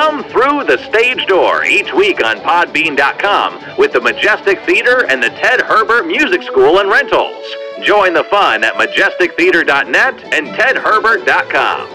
Come through the stage door each week on Podbean.com with the Majestic Theater and the Ted Herbert Music School and Rentals. Join the fun at MajesticTheater.net and TedHerbert.com.